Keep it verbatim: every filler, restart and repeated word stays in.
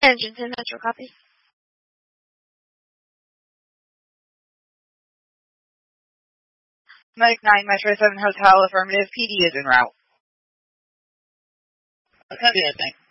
Engine ten Metro, copy. Medic nine, Metro seven Hotel, affirmative. P D is en route. Copy that, thanks.